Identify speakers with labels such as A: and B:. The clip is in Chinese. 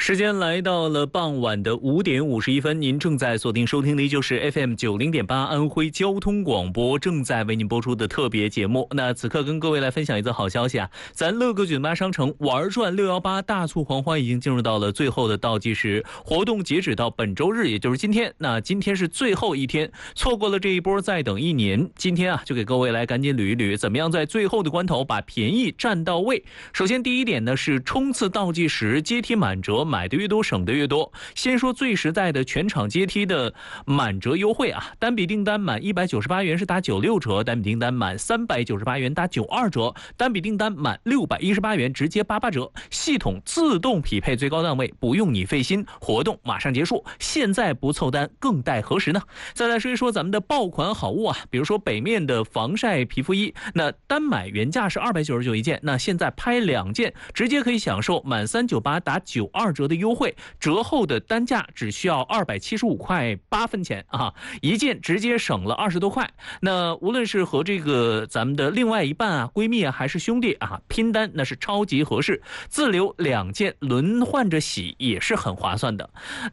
A: 时间来到了傍晚的5:51，您正在锁定收听的就是 FM90.8安徽交通广播正在为您播出的特别节目。那此刻跟各位来分享一则好消息啊，咱乐个酒吧商城玩转618大促狂欢已经进入到了最后的倒计时，活动截止到本周日，也就是今天。那今天是最后一天，错过了这一波再等1年。今天啊，就给各位来赶紧捋一捋，怎么样在最后的关头把便宜占到位。首先第一点呢是冲刺倒计时，阶梯满折，买的越多省的越多。先说最实在的全场阶梯的满折优惠啊，单笔订单满198元是打96折，单笔订单满398元打92折，单笔订单满618元直接88折，系统自动匹配最高档位，不用你费心。活动马上结束，现在不凑单更待何时呢？再来说一说咱们的爆款好物啊，比如说北面的防晒皮肤衣，那单买原价是299一件，那现在拍2件直接可以享受满398打92折的优惠，折后的单价只需要275块8分钱啊，一件直接省了20多块。那无论是和这个咱们的另外一半啊、闺蜜啊，还是兄弟啊，拼单那是超级合适，自留2件轮换着洗也是很划算的。